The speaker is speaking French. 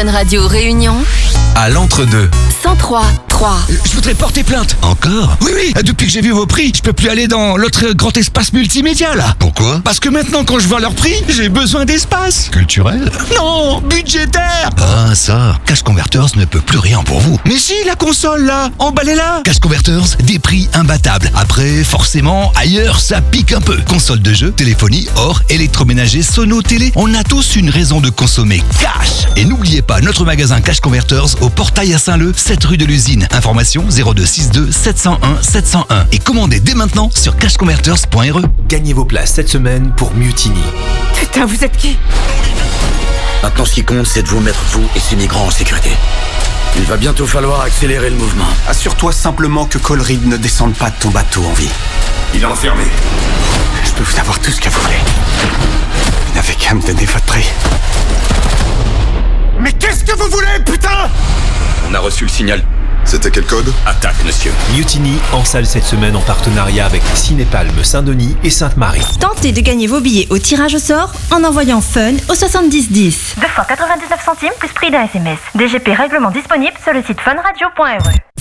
Fun Radio Réunion, À l'entre-deux. 103.3. Je voudrais porter plainte. Encore? Oui, depuis que j'ai vu vos prix, je peux plus aller dans l'autre grand espace multimédia là. Pourquoi? Parce que maintenant quand je vois leur prix, j'ai besoin d'espace. Culturel? Non, budgétaire. Ah ça, Cash Converters ne peut plus rien pour vous. Mais si, la console là, emballez-la. Cash Converters, des prix imbattables. Après, forcément, ailleurs, ça pique un peu. Console de jeu, téléphonie, or, électroménager, sono, télé. On a tous une raison de consommer cash. Et n'oubliez pas, notre magasin Cash Converters au Portail à Saint-Leu, 7 rue de l'Usine. Information 0262 701 701. Et commandez dès maintenant sur cashconverters.re. Gagnez vos places cette semaine pour Mutiny. Putain, vous êtes qui? Maintenant, ce qui compte, c'est de vous mettre, vous et ces migrants, en sécurité. Il va bientôt falloir accélérer le mouvement. Assure-toi simplement que Colryd ne descende pas de ton bateau en vie. Il est enfermé. Je peux vous avoir tout ce que vous voulez. Vous n'avez qu'à me donner votre prix. Mais qu'est-ce que vous voulez, putain? On a reçu le signal. C'était quel code? Attaque, monsieur. Mutiny en salle cette semaine en partenariat avec Cinépalme Saint-Denis et Sainte-Marie. Tentez de gagner vos billets au tirage au sort en envoyant FUN au 7010. 2 fois 99 centimes plus prix d'un SMS. DGP règlement disponible sur le site funradio.re.